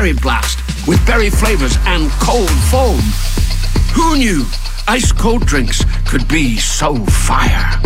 Berry Blast with berry flavors and cold foam. Who knew ice-cold drinks could be so fire?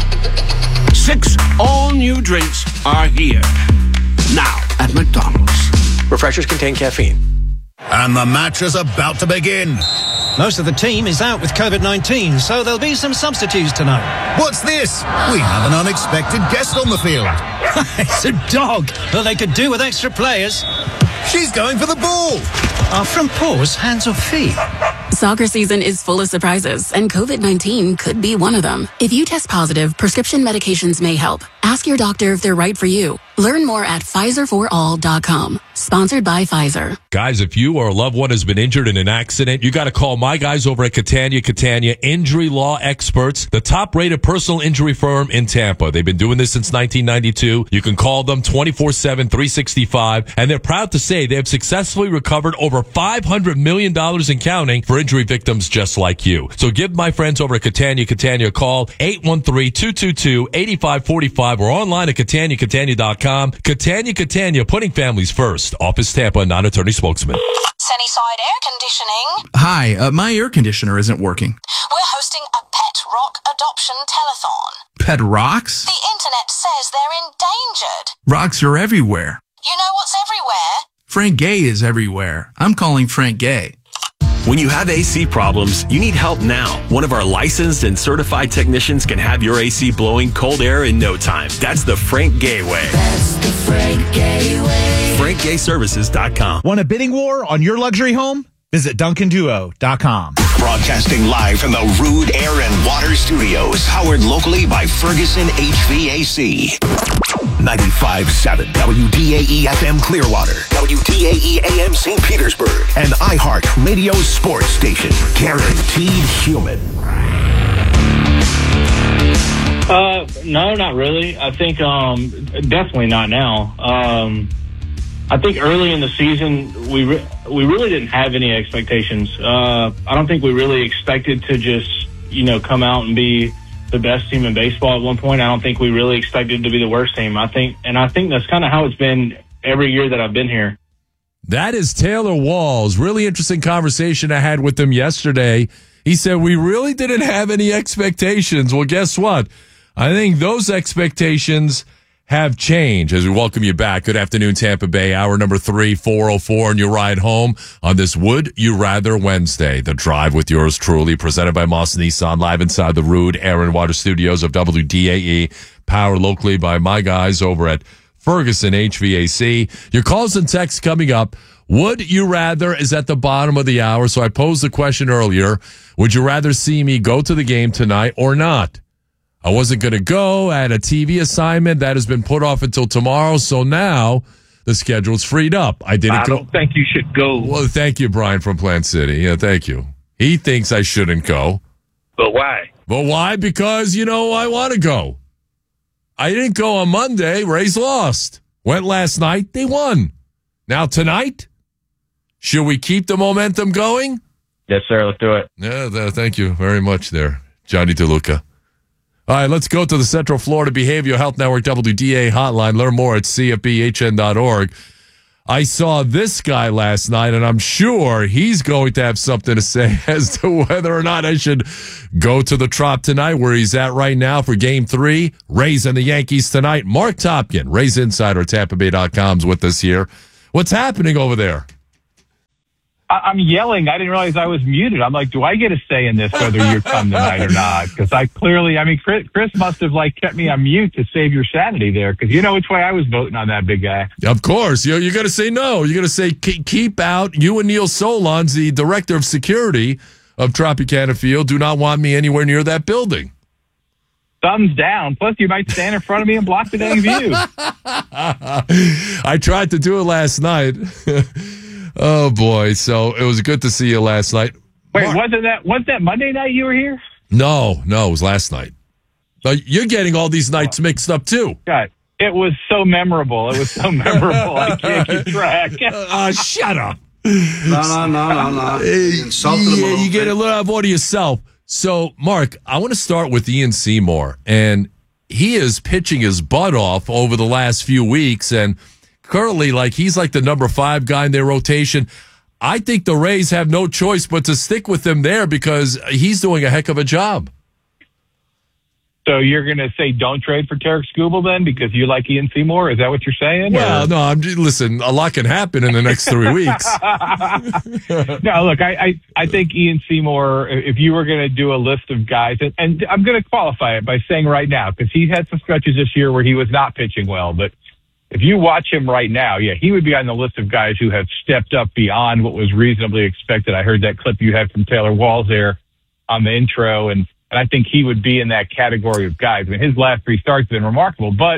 6 all-new drinks are here. Now at McDonald's. Refreshers contain caffeine. And the match is about to begin. Most of the team is out with COVID-19, so there'll be some substitutes tonight. What's this? We have an unexpected guest on the field. It's a dog. Well, they could do with extra players. She's going for the ball. Are front paws hands or feet? Soccer season is full of surprises, and COVID-19 could be one of them. If you test positive, prescription medications may help. Ask your doctor if they're right for you. Learn more at PfizerForAll.com. Sponsored by Pfizer. Guys, if you or a loved one has been injured in an accident, you got to call my guys over at Catania Injury Law Experts, the top-rated personal injury firm in Tampa. They've been doing this since 1992. You can call them 24/7, 365, and they're proud to say they have successfully recovered over $500 million and counting for injury victims just like you. So give my friends over at Catania a call, 813-222-8545, or online at CataniaCatania.com. Catania, putting families first. Office Tampa, non-attorney spokesman. Sunnyside Air Conditioning. Hi, my air conditioner isn't working. We're hosting a pet rock adoption telethon. Pet rocks? The internet says they're endangered. Rocks are everywhere. You know what's everywhere? Frank Gay is everywhere. I'm calling Frank Gay. When you have AC problems, you need help now. One of our licensed and certified technicians can have your AC blowing cold air in no time. That's the Frank Gay way. That's the Frank Gay way. FrankGayServices.com. Want a bidding war on your luxury home? Visit DuncanDuo.com. Broadcasting live from the Rude Air and Water Studios. Powered locally by Ferguson HVAC. 95.7 WDAE FM Clearwater, WDAE AM St. Petersburg, and iHeart Radio Sports Station. Guaranteed human. No, not really. I think definitely not now. I think early in the season we really didn't have any expectations. I don't think we really expected to just come out and be the best team in baseball at one point. I don't think we really expected to be the worst team. I think that's kind of how it's been every year that I've been here. That is Taylor Walls. Really interesting conversation I had with him yesterday. He said, we really didn't have any expectations. Well, guess what? I think those expectations have changed as we welcome you back. Good afternoon, Tampa Bay. Hour number 3, 4:04 on your ride home on this Would You Rather Wednesday. The Drive with yours truly, presented by Moss Nissan, live inside the Rude Air and Water Studios of WDAE, powered locally by my guys over at Ferguson HVAC. Your calls and texts coming up. Would you rather is at the bottom of the hour. So I posed the question earlier. Would you rather see me go to the game tonight or not? I wasn't going to go. I had a TV assignment that has been put off until tomorrow. So now the schedule's freed up. I don't think you should go. Well, thank you, Brian from Plant City. Yeah, thank you. He thinks I shouldn't go. But why? But why? Because, I want to go. I didn't go on Monday. Rays lost. Went last night. They won. Now tonight, should we keep the momentum going? Yes, sir. Let's do it. Yeah, thank you very much there, Johnny DeLuca. All right, let's go to the Central Florida Behavioral Health Network WDA hotline. Learn more at CFBHN.org. I saw this guy last night, and I'm sure he's going to have something to say as to whether or not I should go to the Trop tonight, where he's at right now for Game 3. Rays and the Yankees tonight. Mark Topkin, Rays Insider, TampaBay.com, is with us here. What's happening over there? I'm yelling. I didn't realize I was muted. I'm like, do I get a say in this, whether you come tonight or not? Because Chris must have kept me on mute to save your sanity there. Because you know which way I was voting on that big guy. Of course. You got to say no. You got to say keep out. You and Neil Solondz, the director of security of Tropicana Field, do not want me anywhere near that building. Thumbs down. Plus, you might stand in front of me and block the dang view. I tried to do it last night. Oh, boy. So it was good to see you last night. Wait, wasn't that Monday night you were here? No, it was last night. You're getting all these nights mixed up, too. God, it was so memorable. I can't keep track. Shut up. No. You get a little out of order yourself. So, Mark, I want to start with Ian Seymour. And he is pitching his butt off over the last few weeks. And currently like he's like the number 5 guy in their rotation. I think the Rays have no choice but to stick with him there because he's doing a heck of a job. So you're going to say don't trade for Tarek Skubal then because you like Ian Seymour? Is that what you're saying? Well, no, listen, a lot can happen in the next 3 weeks. No, look, I think Ian Seymour, if you were going to do a list of guys, and I'm going to qualify it by saying right now, because he had some stretches this year where he was not pitching well, but if you watch him right now, yeah, he would be on the list of guys who have stepped up beyond what was reasonably expected. I heard that clip you had from Taylor Walls there on the intro, and I think he would be in that category of guys. I mean, his last 3 starts have been remarkable, but,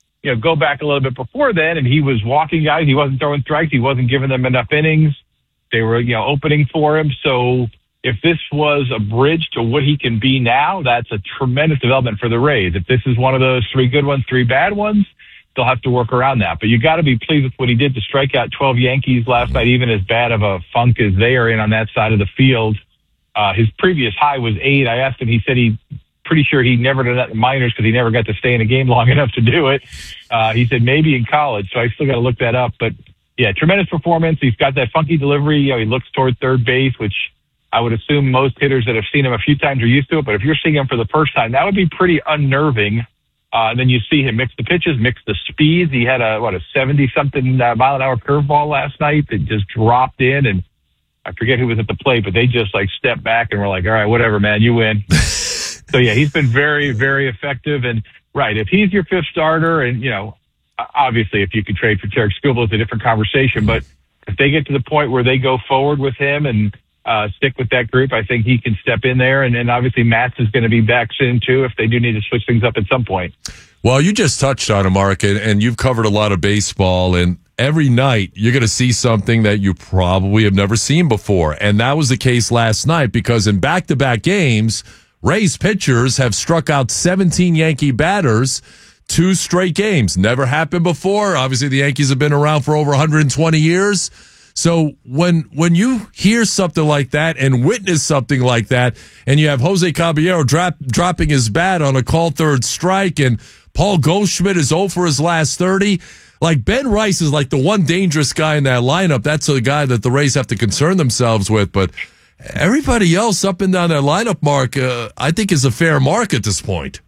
go back a little bit before then, and he was walking guys. He wasn't throwing strikes. He wasn't giving them enough innings. They were, opening for him. So if this was a bridge to what he can be now, that's a tremendous development for the Rays. If this is one of those 3 good ones, 3 bad ones, they'll have to work around that. But you got to be pleased with what he did to strike out 12 Yankees last night, even as bad of a funk as they are in on that side of the field. His previous high was 8. I asked him, he said pretty sure he never did that in minors because he never got to stay in a game long enough to do it. He said maybe in college, so I still got to look that up. But, yeah, tremendous performance. He's got that funky delivery. He looks toward third base, which I would assume most hitters that have seen him a few times are used to it. But if you're seeing him for the first time, that would be pretty unnerving. Then you see him mix the pitches, mix the speeds. He had a 70-something mile-an-hour curveball last night that just dropped in, and I forget who was at the plate, but they just stepped back and were like, all right, whatever, man, you win. So, yeah, he's been very, very effective. And, right, if he's your 5th starter and, obviously if you could trade for Tarek Skubal, it's a different conversation. But if they get to the point where they go forward with him and stick with that group, I think he can step in there. And then obviously Matz is going to be back soon, too, if they do need to switch things up at some point. Well, you just touched on it, Mark, and you've covered a lot of baseball, and every night you're going to see something that you probably have never seen before. And that was the case last night because in back-to-back games, Rays pitchers have struck out 17 Yankee batters 2 straight games. Never happened before. Obviously, the Yankees have been around for over 120 years. So when you hear something like that and witness something like that, and you have Jose Caballero dropping his bat on a called third strike, and Paul Goldschmidt is 0 for his last 30, like Ben Rice is like the one dangerous guy in that lineup. That's the guy that the Rays have to concern themselves with. But everybody else up and down that lineup, Mark, I think is a fair mark at this point.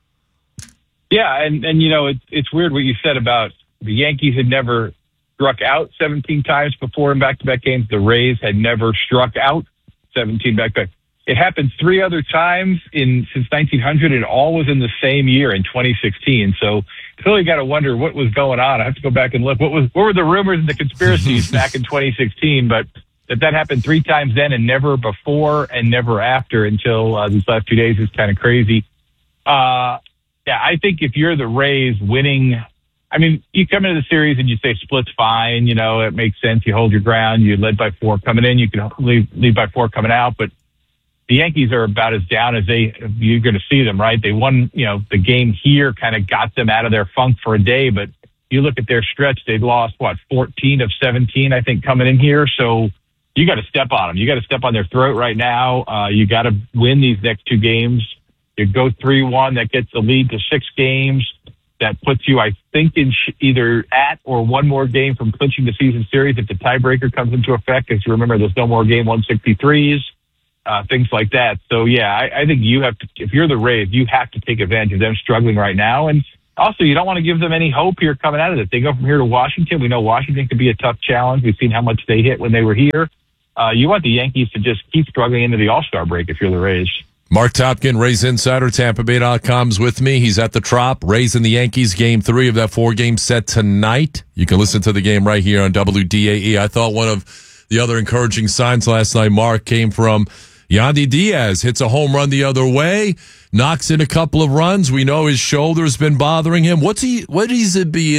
Yeah, and it's weird what you said about the Yankees had never struck out 17 times before in back-to-back games. The Rays had never struck out 17 back-to-back. It happened 3 other times since 1900, and all was in the same year in 2016. So you really got to wonder what was going on. I have to go back and look. What were the rumors and the conspiracies back in 2016? But that happened 3 times then and never before and never after until these last 2 days is kind of crazy. Yeah, I think if you're the Rays winning, I mean, you come into the series and you say split's fine. It makes sense. You hold your ground. You led by 4 coming in. You can lead by 4 coming out. But the Yankees are about as down as you're going to see them, right? They won, the game here kind of got them out of their funk for a day. But you look at their stretch, they've lost, 14 of 17, I think, coming in here. So you got to step on them. You got to step on their throat right now. You got to win these next 2 games. You go 3-1, that gets the lead to 6 games. That puts you, I think, in either at or one more game from clinching the season series if the tiebreaker comes into effect. Because you remember, there's no more game 163s, things like that. So, yeah, I think you have to, if you're the Rays, you have to take advantage of them struggling right now. And also, you don't want to give them any hope here coming out of it. They go from here to Washington. We know Washington can be a tough challenge. We've seen how much they hit when they were here. You want the Yankees to just keep struggling into the All-Star break if you're the Rays. Mark Topkin, Rays Insider, TampaBay.com's with me. He's at the Trop. Rays and the Yankees, game 3 of that 4-game set tonight. You can listen to the game right here on WDAE. I thought one of the other encouraging signs last night, Mark, came from Yandy Diaz. Hits a home run the other way, knocks in a couple of runs. We know his shoulder's been bothering him. What has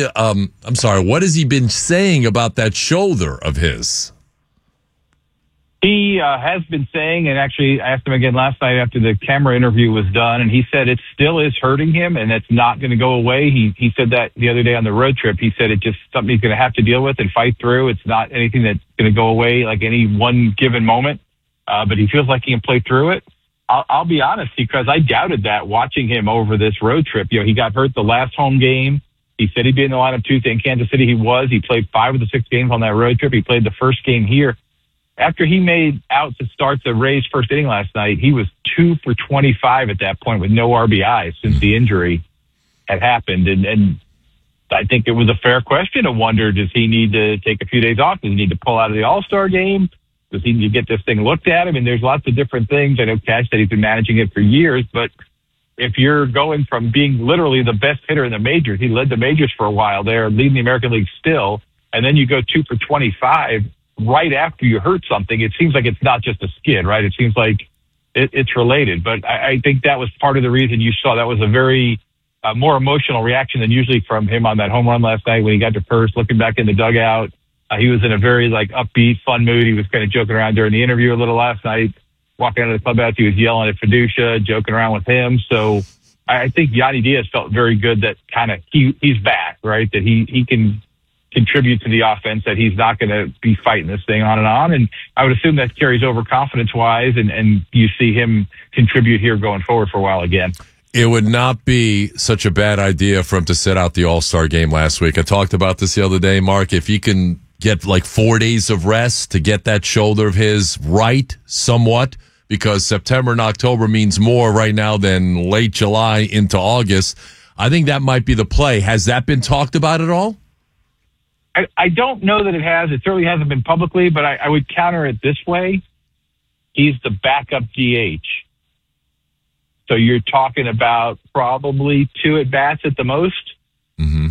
he been saying about that shoulder of his? He has been saying, and actually I asked him again last night after the camera interview was done, and he said it still is hurting him, and it's not going to go away. He said that the other day on the road trip. He said it's just something he's going to have to deal with and fight through. It's not anything that's going to go away like any one given moment, but he feels like he can play through it. I'll be honest, because I doubted that watching him over this road trip. He got hurt the last home game. He said he'd be in the lineup Tuesday in Kansas City. He was. He played 5 of the 6 games on that road trip. He played the first game here. After he made out to start the Rays' first inning last night, he was 2 for 25 at that point with no RBIs since the injury had happened. And I think it was a fair question to wonder, does he need to take a few days off? Does he need to pull out of the All-Star game? Does he need to get this thing looked at? I mean, there's lots of different things. I know Cash said he's been managing it for years, but if you're going from being literally the best hitter in the majors, he led the majors for a while there, leading the American League still, and then you go 2 for 25 right after you hurt something, it seems like it's not just a skid, right? It seems like it's related. But I think that was part of the reason you saw that was a very more emotional reaction than usually from him on that home run last night when he got to first, looking back in the dugout. He was in a very upbeat, fun mood. He was kind of joking around during the interview a little last night. Walking out of the clubhouse, he was yelling at Fiducia, joking around with him. So I think Yandy Diaz felt very good that kind of he's back, right? That he can contribute to the offense, that he's not going to be fighting this thing on and on. And I would assume that carries over confidence-wise, and you see him contribute here going forward for a while again. It would not be such a bad idea for him to sit out the All-Star game last week. I talked about this the other day, Mark. If he can get 4 days of rest to get that shoulder of his right somewhat, because September and October means more right now than late July into August. I think that might be the play. Has that been talked about at all? I don't know that it has. It certainly hasn't been publicly, but I would counter it this way. He's the backup DH. So you're talking about probably 2 at-bats at the most. Mm-hmm.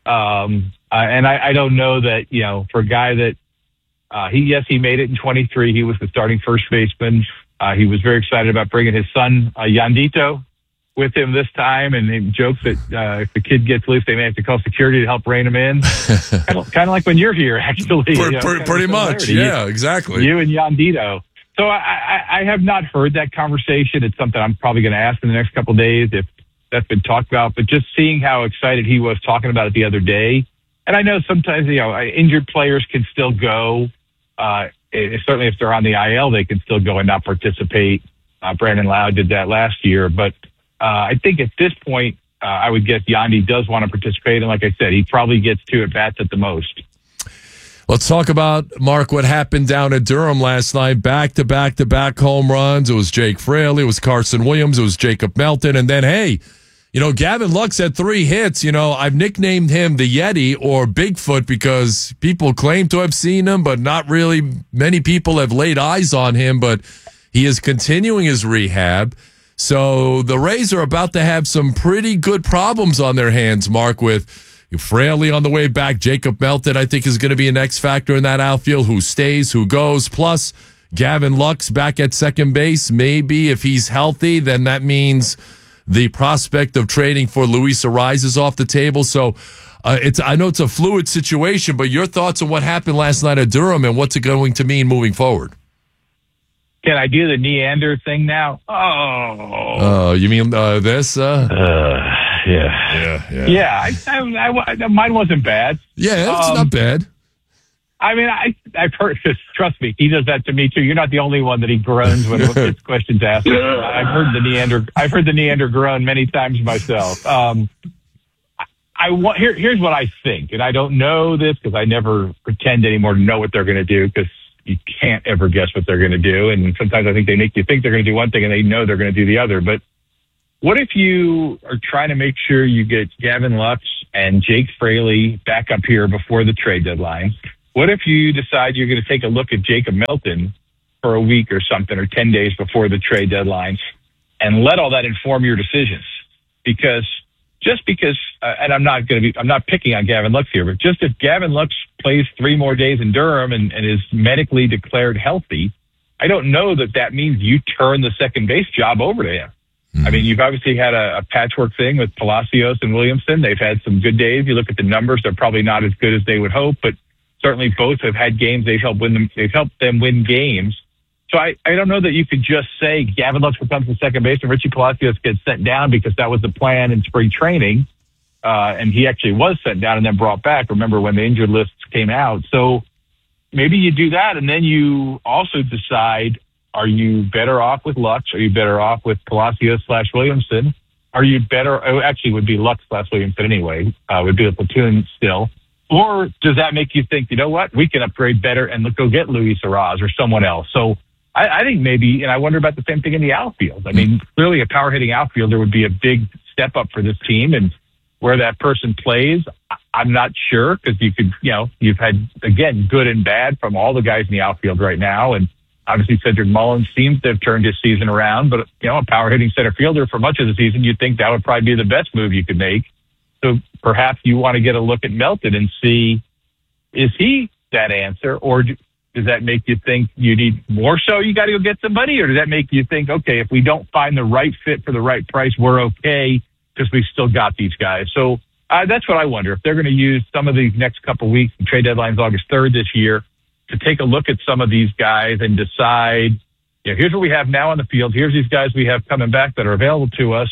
And I don't know that, for a guy that he made it in 23. He was the starting first baseman. He was very excited about bringing his son, Yandito, with him this time, and he jokes that if the kid gets loose, they may have to call security to help rein him in. kind of like when you're here, actually. Pretty much, yeah, exactly. You and Yandito. So I have not heard that conversation. It's something I'm probably going to ask in the next couple of days if that's been talked about. But just seeing how excited he was talking about it the other day, and I know sometimes injured players can still go. Certainly, if they're on the IL, they can still go and not participate. Brandon Lau did that last year, but I think at this point, I would guess Yandy does want to participate, and like I said, he probably gets 2 at-bats at the most. Let's talk about, Mark, what happened down at Durham last night. Back-to-back home runs. It was Jake Fraley, it was Carson Williams, it was Jacob Melton, and then, hey, Gavin Lux had 3 hits. I've nicknamed him the Yeti or Bigfoot because people claim to have seen him, but not really many people have laid eyes on him, but he is continuing his rehab. So the Rays are about to have some pretty good problems on their hands, Mark, with Fraley on the way back. Jacob Melton, I think, is going to be an X factor in that outfield. Who stays, who goes. Plus, Gavin Lux back at second base. Maybe if he's healthy, then that means the prospect of trading for Luis Arraez is off the table. So I know it's a fluid situation, but your thoughts on what happened last night at Durham and what's it going to mean moving forward? Can I do the Neander thing now? Oh, you mean this? Yeah. Mine wasn't bad. Yeah, it's not bad. I mean, I've heard this. Trust me, he does that to me too. You're not the only one that he groans when his questions asked. I've heard the Neander groan many times myself. Here's what I think, and I don't know this because I never pretend anymore to know what they're going to do because you can't ever guess what they're going to do. And sometimes I think they make you think they're going to do one thing and they know they're going to do the other. But what if you are trying to make sure you get Gavin Lux and Jake Fraley back up here before the trade deadline? What if you decide you're going to take a look at Jacob Melton for a week or something, or 10 days before the trade deadline, and let all that inform your decisions? Because and I'm not picking on Gavin Lux here, but just if Gavin Lux plays 3 more days in Durham and is medically declared healthy, I don't know that means you turn the second base job over to him. I mean, you've obviously had a patchwork thing with Palacios and Williamson. They've had some good days. You look at the numbers; they're probably not as good as they would hope, but certainly both have had games. They've helped them win games. So I don't know that you could just say Gavin Lux becomes the second baseman, Richie Palacios gets sent down because that was the plan in spring training, and he actually was sent down and then brought back. Remember when the injured lists came out? So maybe you do that, and then you also decide: are you better off with Lux? Are you better off with Palacios / Williamson? are you better? Oh, actually, it would be Lux Class Williamson anyway. Would be a platoon still. Or does that make you think, you know what, we can upgrade better and go get Luis Arraez or someone else? So I think maybe, and I wonder about the same thing in the outfield. I mean, clearly a power hitting outfielder would be a big step up for this team, and where that person plays, I'm not sure, because you could, you've had, again, good and bad from all the guys in the outfield right now. And obviously Cedric Mullins seems to have turned his season around, but, a power hitting center fielder for much of the season, you'd think that would probably be the best move you could make. So perhaps you want to get a look at Melton and see, is he that answer, or does that make you think you need more so you got to go get somebody, or does that make you think, okay, if we don't find the right fit for the right price, we're okay because we still got these guys? So that's what I wonder, if they're going to use some of these next couple weeks, the trade deadline's August 3rd this year, to take a look at some of these guys and decide, here's what we have now on the field, here's these guys we have coming back that are available to us,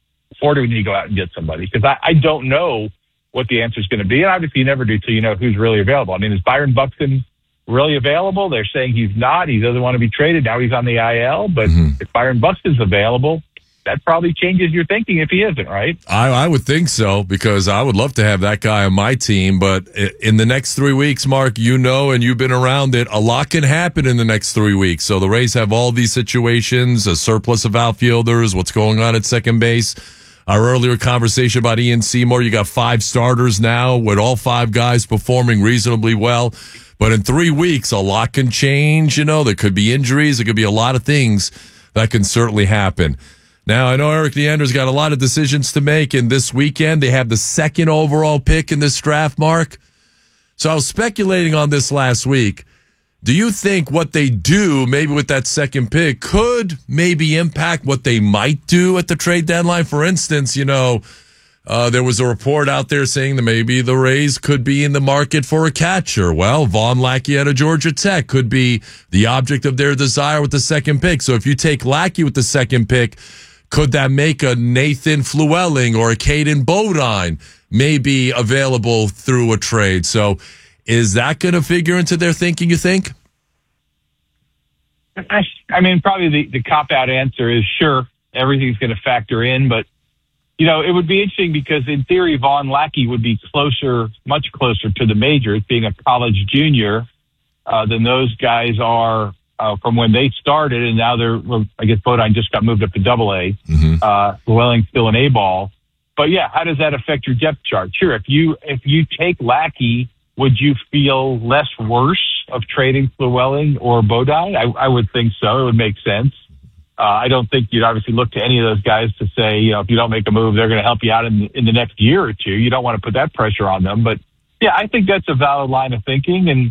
or do we need to go out and get somebody? Because I don't know what the answer is going to be, and obviously you never do till you know who's really available. I mean, is Byron Buxton really available? They're saying he's not. He doesn't want to be traded. Now he's on the IL. But if Byron Buxton's available, that probably changes your thinking if he isn't, right? I would think so, because I would love to have that guy on my team. But in the next 3 weeks, Mark, and you've been around it, a lot can happen in the next 3 weeks. So the Rays have all these situations, a surplus of outfielders, what's going on at second base. Our earlier conversation about Ian Seymour, you got 5 starters now with all 5 guys performing reasonably well. But in 3 weeks, a lot can change. There could be injuries. There could be a lot of things that can certainly happen. Now, I know Eric Neander's got a lot of decisions to make, and this weekend they have the 2nd overall pick in this draft, Mark. So I was speculating on this last week. Do you think what they do, maybe with that 2nd pick, could maybe impact what they might do at the trade deadline? For instance, there was a report out there saying that maybe the Rays could be in the market for a catcher. Well, Vaughn Lackey out of Georgia Tech could be the object of their desire with the 2nd pick. So if you take Lackey with the 2nd pick, could that make a Nathan Flewelling or a Caden Bodine maybe available through a trade? So is that going to figure into their thinking, you think? I mean, probably the cop-out answer is sure, everything's going to factor in, but it would be interesting because in theory, Vaughn Lackey would be much closer to the majors, being a college junior, than those guys are from when they started. And now I guess Bodine just got moved up to AA. Llewellyn's still an A-ball. But yeah, how does that affect your depth chart? Sure, if you take Lackey, would you feel less worse of trading Llewellyn or Bodine? I would think so. It would make sense. I don't think you'd obviously look to any of those guys to say, if you don't make a move, they're going to help you out in the next year or two. You don't want to put that pressure on them. But yeah, I think that's a valid line of thinking. And,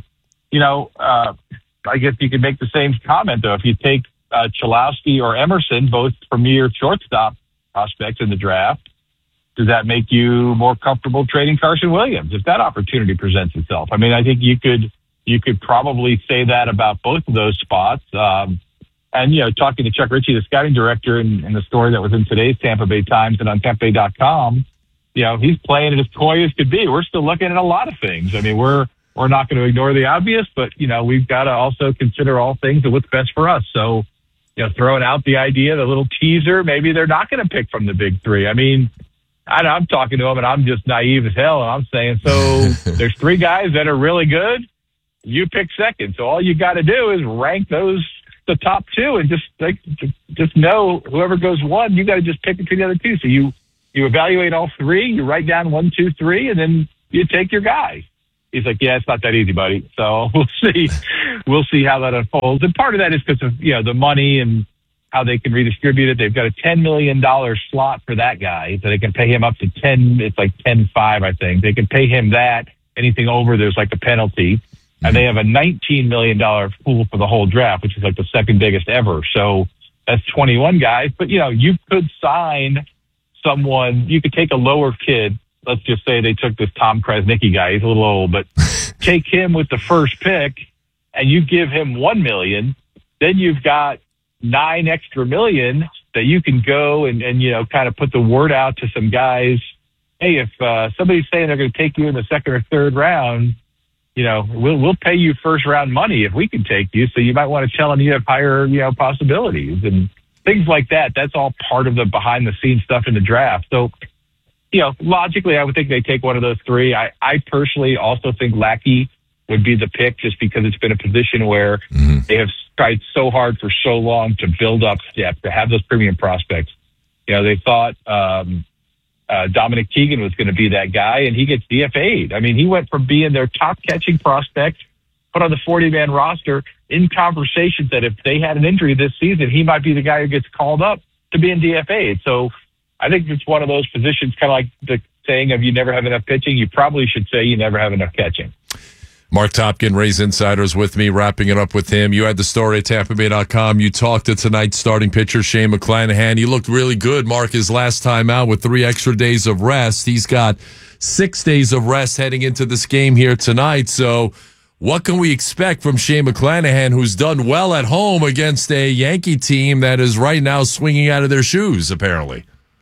I guess you could make the same comment, though. If you take Chalowski or Emerson, both premier shortstop prospects in the draft, does that make you more comfortable trading Carson Williams if that opportunity presents itself? I mean, I think you could probably say that about both of those spots. And, talking to Chuck Ritchie, the scouting director, in the story that was in today's Tampa Bay Times and on TampaBay.com, he's playing it as coy as could be. We're still looking at a lot of things. I mean, we're not going to ignore the obvious, but, we've got to also consider all things and what's best for us. So, throwing out the idea, the little teaser, maybe they're not going to pick from the big 3. I mean, I'm talking to them, and I'm just naive as hell, and I'm saying, so there's 3 guys that are really good. You pick second. So all you got to do is rank the top 2 and just know whoever goes 1, you got to just pick between the other 2. So you evaluate all 3, you write down 1, 2, 3, and then you take your guy. He's like, yeah, it's not that easy, buddy. So we'll see. We'll see how that unfolds. And part of that is because of, the money and how they can redistribute it. They've got a $10 million slot for that guy. So they can pay him up to 10. It's like 10.5, I think. They can pay him that. Anything over, there's like a penalty. And they have a $19 million pool for the whole draft, which is like the 2nd biggest ever. So that's 21 guys. But, you could sign someone. You could take a lower kid. Let's just say they took this Tom Krasnicki guy. He's a little old, but take him with the 1st pick and you give him $1 million. Then you've got $9 extra million that you can go and kind of put the word out to some guys. Hey, if somebody's saying they're going to take you in the 2nd or 3rd round, we'll pay you 1st round money if we can take you. So you might want to tell them you have higher, possibilities. And, things like that. That's all part of the behind-the-scenes stuff in the draft. So, logically, I would think they take one of those three. I personally also think Lackey would be the pick just because it's been a position where they have tried so hard for so long to build up depth, to have those premium prospects. They thought Dominic Keegan was going to be that guy, and he gets DFA'd. I mean, he went from being their top catching prospect, put on the 40-man roster, in conversations that if they had an injury this season, he might be the guy who gets called up to being DFA'd. So I think it's one of those positions, kind of like the saying of you never have enough pitching. You probably should say you never have enough catching. Mark Topkin, Rays Insiders, with me, wrapping it up with him. You had the story at TampaBay.com. You talked to tonight's starting pitcher, Shane McClanahan. He looked really good, Mark, his last time out with 3 extra days of rest. He's got 6 days of rest heading into this game here tonight. So what can we expect from Shane McClanahan, who's done well at home against a Yankee team that is right now swinging out of their shoes, apparently?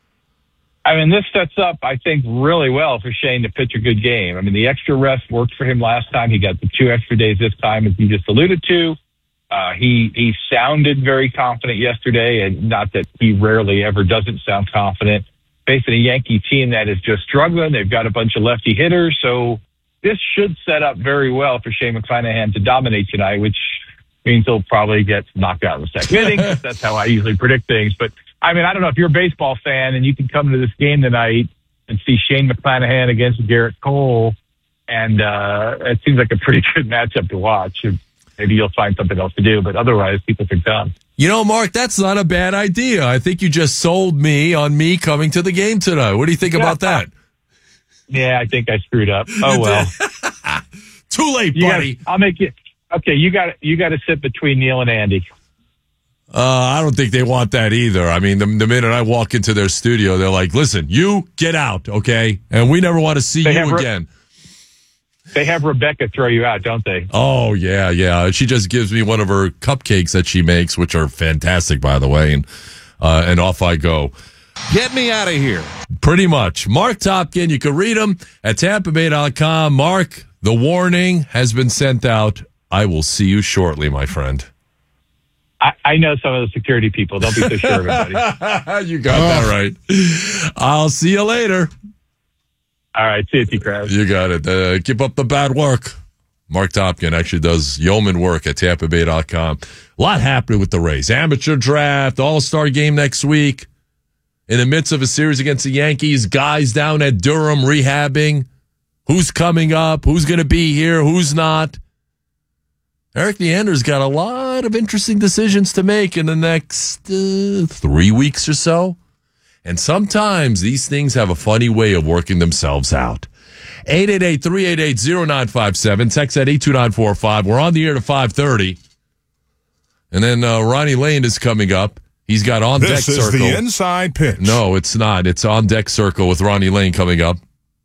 I mean, this sets up, I think, really well for Shane to pitch a good game. I mean, the extra rest worked for him last time. He got the 2 extra days this time, as you just alluded to. He sounded very confident yesterday, and not that he rarely ever doesn't sound confident. Facing a Yankee team that is just struggling. They've got a bunch of lefty hitters, so this should set up very well for Shane McClanahan to dominate tonight, which means he'll probably get knocked out in the second inning. That's how I usually predict things. But, I mean, I don't know if you're a baseball fan and you can come to this game tonight and see Shane McClanahan against Garrett Cole, and it seems like a pretty good matchup to watch. Maybe you'll find something else to do, but otherwise people can come. Mark, that's not a bad idea. I think you just sold me on me coming to the game tonight. What do you think about that? Yeah, I think I screwed up. Oh, well. Too late, buddy. I'll make it. Okay, you got to sit between Neil and Andy. I don't think they want that either. I mean, the minute I walk into their studio, they're like, listen, you get out, okay? And we never want to see you again. They have Rebecca throw you out, don't they? Oh, yeah. She just gives me one of her cupcakes that she makes, which are fantastic, by the way, and off I go. Get me out of here. Pretty much. Mark Topkin, you can read him at TampaBay.com. Mark, the warning has been sent out. I will see you shortly, my friend. I know some of the security people. Don't be so sure, everybody. You got that right. I'll see you later. All right. See you, T-Crowd. You got it. Keep up the bad work. Mark Topkin actually does yeoman work at TampaBay.com. A lot happening with the Rays. Amateur draft, All-Star game next week. In the midst of a series against the Yankees, guys down at Durham rehabbing. Who's coming up? Who's going to be here? Who's not? Eric Neander's got a lot of interesting decisions to make in the next 3 weeks or so. And sometimes these things have a funny way of working themselves out. 888-388-0957. Text at 82945. We're on the air to 5:30. And then Ronnie Lane is coming up. He's got On Deck Circle. This is the inside pitch. No, it's not. It's On Deck Circle with Ronnie Lane coming up.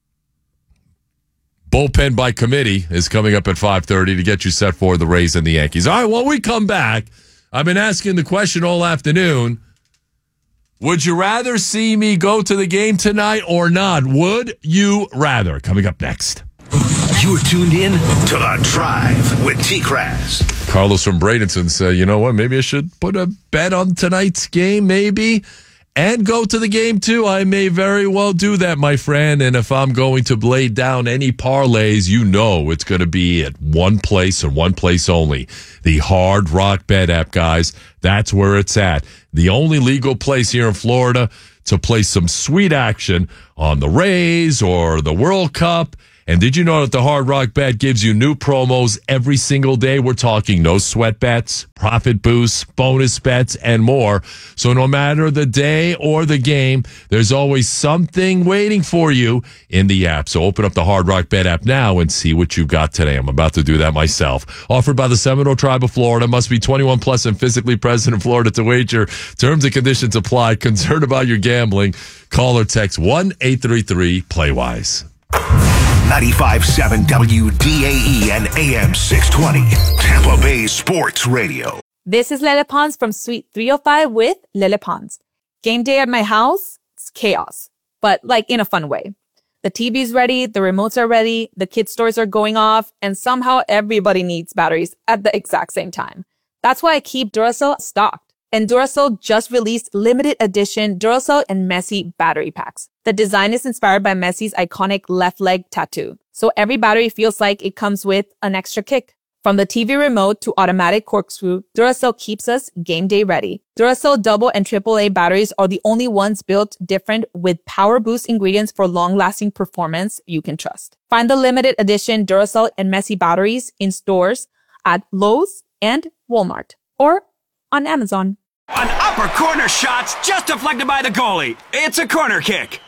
Bullpen by Committee is coming up at 5:30 to get you set for the Rays and the Yankees. All right, when we come back, I've been asking the question all afternoon. Would you rather see me go to the game tonight or not? Would you rather? Coming up next. You're tuned in to The Drive with T-Kraz. Carlos from Bradenton said, you know what, maybe I should put a bet on tonight's game, maybe, and go to the game too. I may very well do that, my friend. And if I'm going to lay down any parlays, you know it's going to be at one place and one place only. The Hard Rock Bet app, guys. That's where it's at. The only legal place here in Florida to play some sweet action on the Rays or the World Cup. And did you know that the Hard Rock Bet gives you new promos every single day? We're talking no sweat bets, profit boosts, bonus bets, and more. So no matter the day or the game, there's always something waiting for you in the app. So open up the Hard Rock Bet app now and see what you've got today. I'm about to do that myself. Offered by the Seminole Tribe of Florida. Must be 21 plus and physically present in Florida to wager. Terms and conditions apply. Concerned about your gambling? Call or text 1-833-PLAY-WISE. 95.7 WDAE and AM 620. Tampa Bay Sports Radio. This is Lele Pons from Suite 305 with Lele Pons. Game day at my house, it's chaos, but like in a fun way. The TV's ready, the remotes are ready, the kids' toys are going off, and somehow everybody needs batteries at the exact same time. That's why I keep Duracell stocked. And Duracell just released limited edition Duracell and Messi battery packs. The design is inspired by Messi's iconic left leg tattoo. So every battery feels like it comes with an extra kick. From the TV remote to automatic corkscrew, Duracell keeps us game day ready. Duracell double and AAA batteries are the only ones built different with power boost ingredients for long-lasting performance you can trust. Find the limited edition Duracell and Messi batteries in stores at Lowe's and Walmart or on Amazon. An upper corner shot's just deflected by the goalie. It's a corner kick.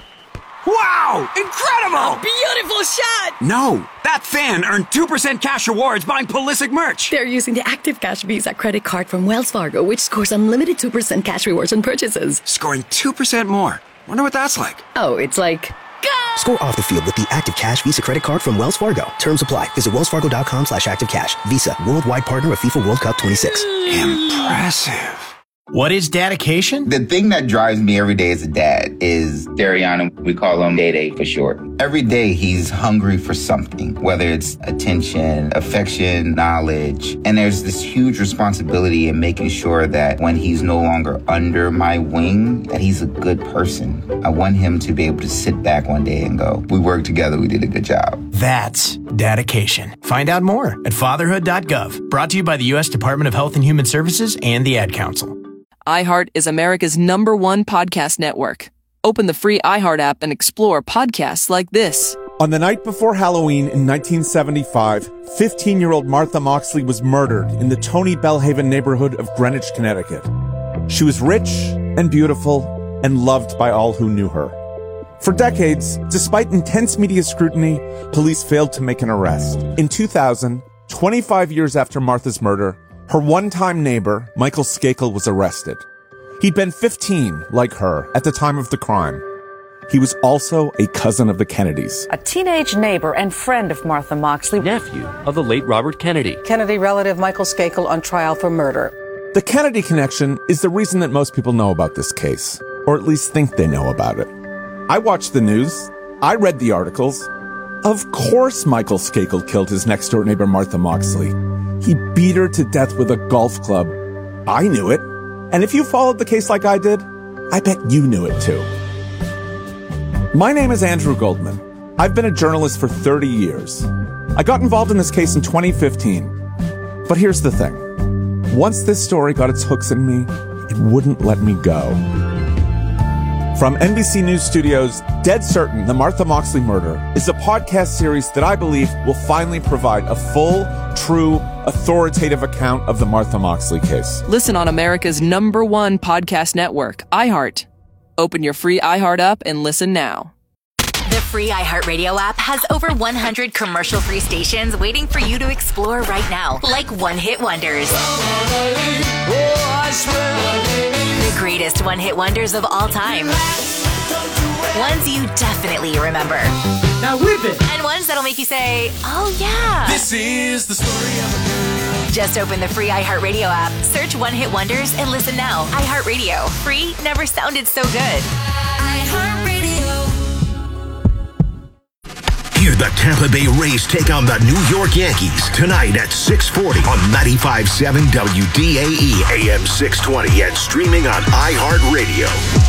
Wow! Incredible! Beautiful shot! No, that fan earned 2% cash rewards buying Pulisic merch. They're using the Active Cash Visa credit card from Wells Fargo, which scores unlimited 2% cash rewards on purchases. Scoring 2% more. Wonder what that's like. Oh, it's like... Go! Score off the field with the Active Cash Visa credit card from Wells Fargo. Terms apply. Visit wellsfargo.com/activecash. Visa, worldwide partner of FIFA World Cup 26. Impressive. What is dedication? The thing that drives me every day as a dad is Dariana. We call him Day for short. Every day he's hungry for something, whether it's attention, affection, knowledge. And there's this huge responsibility in making sure that when he's no longer under my wing, that he's a good person. I want him to be able to sit back one day and go, we worked together, we did a good job. That's dedication. Find out more at fatherhood.gov. Brought to you by the U.S. Department of Health and Human Services and the Ad Council. iHeart is America's #1 podcast network. Open the free iHeart app and explore podcasts like this. On the night before Halloween in 1975, 15-year-old Martha Moxley was murdered in the Tony Bellhaven neighborhood of Greenwich, Connecticut. She was rich and beautiful and loved by all who knew her. For decades, despite intense media scrutiny, police failed to make an arrest. In 2000, 25 years after Martha's murder, her one-time neighbor, Michael Skakel, was arrested. He'd been 15, like her, at the time of the crime. He was also a cousin of the Kennedys. A teenage neighbor and friend of Martha Moxley. Nephew of the late Robert Kennedy. Kennedy relative Michael Skakel on trial for murder. The Kennedy connection is the reason that most people know about this case, or at least think they know about it. I watched the news. I read the articles. Of course Michael Skakel killed his next-door neighbor Martha Moxley. He beat her to death with a golf club. I knew it. And if you followed the case like I did, I bet you knew it too. My name is Andrew Goldman. I've been a journalist for 30 years. I got involved in this case in 2015. But here's the thing. Once this story got its hooks in me, it wouldn't let me go. From NBC News Studios, Dead Certain, The Martha Moxley Murder is a podcast series that I believe will finally provide a full, true, authoritative account of the Martha Moxley case. Listen on America's #1 podcast network, iHeart. Open your free iHeart app and listen now. The free iHeartRadio app has over 100 commercial-free stations waiting for you to explore right now, like one-hit wonders. The greatest one-hit wonders of all time. Ones you definitely remember. Now whip it! And ones that'll make you say, oh yeah. This is the story of a girl. Just open the free iHeartRadio app, search One Hit Wonders, and listen now. iHeartRadio. Free never sounded so good. iHeartRadio. Hear the Tampa Bay Rays take on the New York Yankees tonight at 6:40 on 95.7 WDAE AM 620 and streaming on iHeartRadio.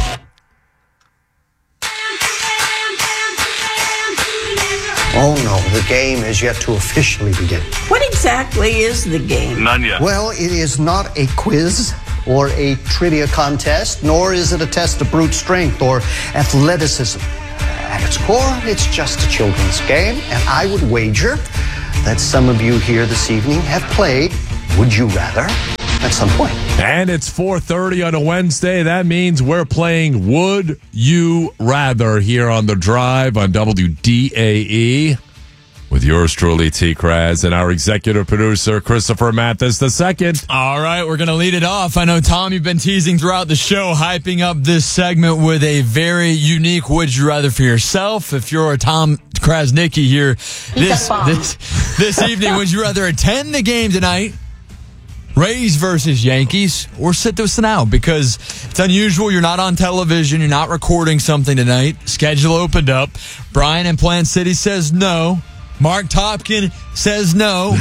Oh no, the game has yet to officially begin. What exactly is the game? None yet. Well, it is not a quiz or a trivia contest, nor is it a test of brute strength or athleticism. At its core, it's just a children's game, and I would wager that some of you here this evening have played Would You Rather at some point. And it's 4:30 on a Wednesday. That means we're playing Would You Rather here on The Drive on WDAE with yours truly, T. Kraz, and our executive producer, Christopher Mathis II. All right, we're going to lead it off. I know, Tom, you've been teasing throughout the show, hyping up this segment with a very unique Would You Rather for yourself. If you're a Tom Krasnicki here this evening, would you rather attend the game tonight, Rays versus Yankees, or sit this one out? Because it's unusual. You're not on television. You're not recording something tonight. Schedule opened up. Brian in Plant City says no. Mark Topkin says no.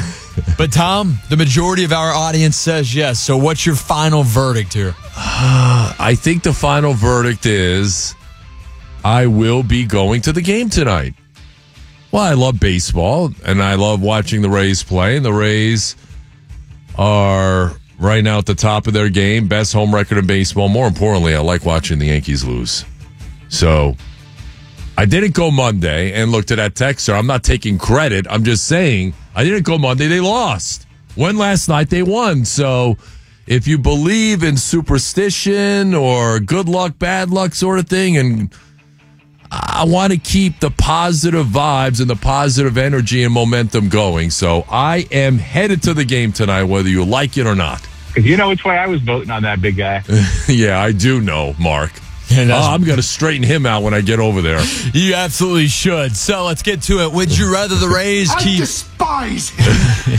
But, Tom, the majority of our audience says yes. So what's your final verdict here? I think the final verdict is I will be going to the game tonight. Well, I love baseball, and I love watching the Rays play. And the Rays are right now at the top of their game, best home record in baseball. More importantly, I like watching the Yankees lose. So I didn't go Monday and looked at that texter. I'm not taking credit. I'm just saying I didn't go Monday. They lost. When last night they won. So if you believe in superstition or good luck, bad luck sort of thing, and I want to keep the positive vibes and the positive energy and momentum going. So I am headed to the game tonight, whether you like it or not. Because you know which way I was voting on that big guy. Yeah, I do know, Mark. I'm going to straighten him out when I get over there. You absolutely should. So let's get to it. Would you rather the Rays keep... I despise him.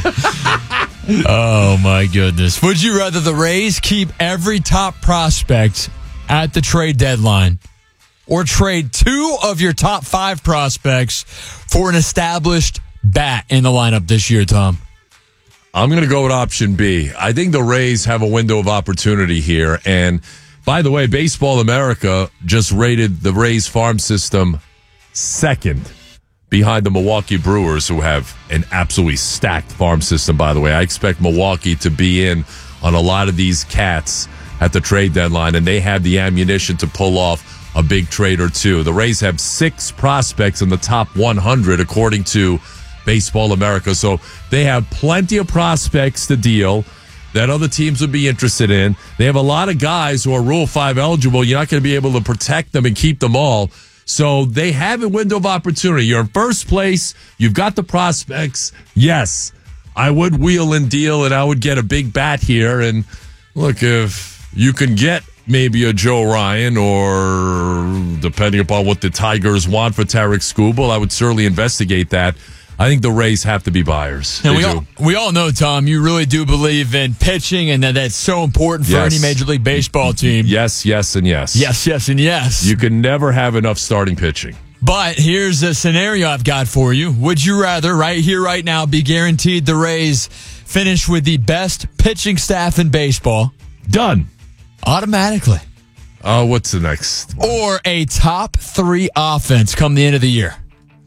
Oh, my goodness. Would you rather the Rays keep every top prospect at the trade deadline or trade 2 of your top 5 prospects for an established bat in the lineup this year, Tom? I'm going to go with option B. I think the Rays have a window of opportunity here. And by the way, Baseball America just rated the Rays farm system second behind the Milwaukee Brewers, who have an absolutely stacked farm system, by the way. I expect Milwaukee to be in on a lot of these cats at the trade deadline, and they have the ammunition to pull off a big trade or two. The Rays have 6 prospects in the top 100, according to Baseball America. So they have plenty of prospects to deal that other teams would be interested in. They have a lot of guys who are Rule 5 eligible. You're not going to be able to protect them and keep them all. So they have a window of opportunity. You're in first place. You've got the prospects. Yes, I would wheel and deal, and I would get a big bat here. And look, if you can get maybe a Joe Ryan, or depending upon what the Tigers want for Tarek Skubal, I would certainly investigate that. I think the Rays have to be buyers. And we all know, Tom, you really do believe in pitching, and that's so important for any Major League Baseball team. Yes, yes, and yes. Yes, yes, and yes. You can never have enough starting pitching. But here's a scenario I've got for you. Would you rather, right here, right now, be guaranteed the Rays finish with the best pitching staff in baseball? Done. Automatically. What's the next? Or a top 3 offense come the end of the year?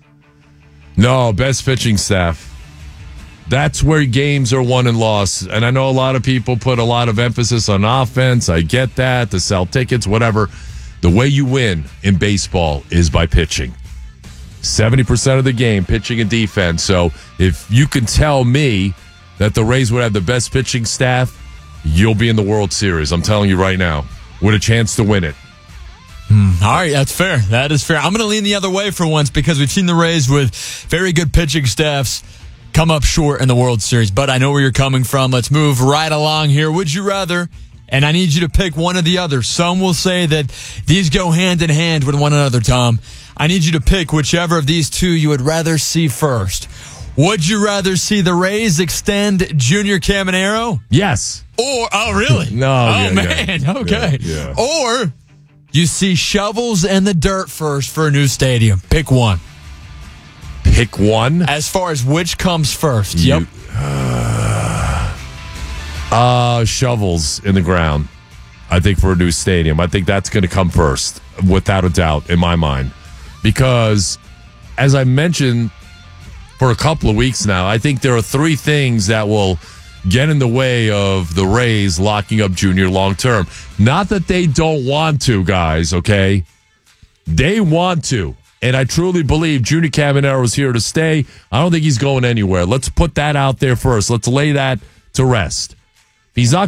No, best pitching staff. That's where games are won and lost. And I know a lot of people put a lot of emphasis on offense. I get that, to sell tickets, whatever. The way you win in baseball is by pitching. 70% of the game, pitching and defense. So if you can tell me that the Rays would have the best pitching staff, you'll be in the World Series. I'm telling you right now, with a chance to win it. All right, that's fair. That is fair. I'm going to lean the other way for once because we've seen the Rays with very good pitching staffs come up short in the World Series. But I know where you're coming from. Let's move right along here. Would you rather, and I need you to pick one or the other. Some will say that these go hand in hand with one another, Tom. I need you to pick whichever of these two you would rather see first. Would you rather see the Rays extend Junior Caminero? Yes. Or, oh, really? No. Oh, man. Yeah. Okay. Yeah. Or you see shovels in the dirt first for a new stadium. Pick one. Pick one? As far as which comes first. Shovels in the ground, I think, for a new stadium. I think that's going to come first, without a doubt, in my mind. Because, as I mentioned for a couple of weeks now, I think there are 3 things that will get in the way of the Rays locking up Junior long term. Not that they don't want to, guys, okay? They want to. And I truly believe Junior Caminero is here to stay. I don't think he's going anywhere. Let's put that out there first. Let's lay that to rest. He's not